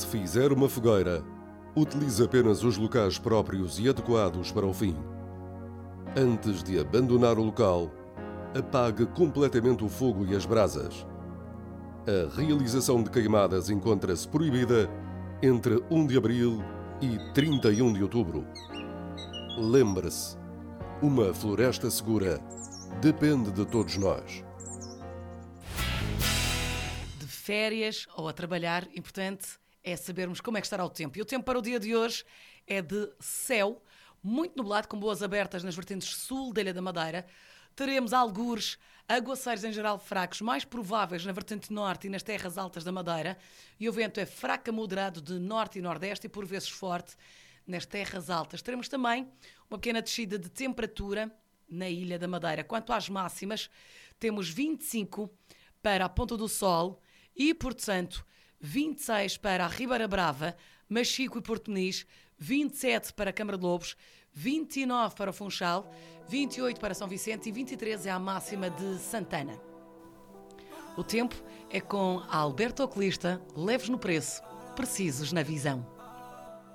se fizer uma fogueira, utilize apenas os locais próprios e adequados para o fim. Antes de abandonar o local, apague completamente o fogo e as brasas. A realização de queimadas encontra-se proibida entre 1 de abril e 31 de outubro. Lembre-se, uma floresta segura depende de todos nós. De férias ou a trabalhar, importante é sabermos como é que estará o tempo. E o tempo para o dia de hoje é de céu muito nublado, com boas abertas nas vertentes sul da Ilha da Madeira. Teremos algures, aguaceiros em geral fracos, mais prováveis na vertente norte e nas terras altas da Madeira. E o vento é fraco a moderado de norte e nordeste e por vezes forte nas terras altas. Teremos também uma pequena descida de temperatura na Ilha da Madeira. Quanto às máximas, temos 25 para a Ponta do Sol e Porto Santo, 26 para a Ribeira Brava, Machico e Porto Meniz, 27 para a Câmara de Lobos, 29 para o Funchal, 28 para São Vicente e 23 é a máxima de Santana. O tempo é com a Alberto Oculista, leves no preço, precisos na visão.